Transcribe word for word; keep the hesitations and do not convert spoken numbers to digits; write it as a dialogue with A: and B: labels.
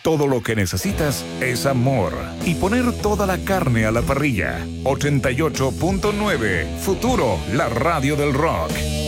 A: Todo lo que necesitas es amor y poner toda la carne a la parrilla. ochenta y ocho punto nueve Futuro, la radio del rock.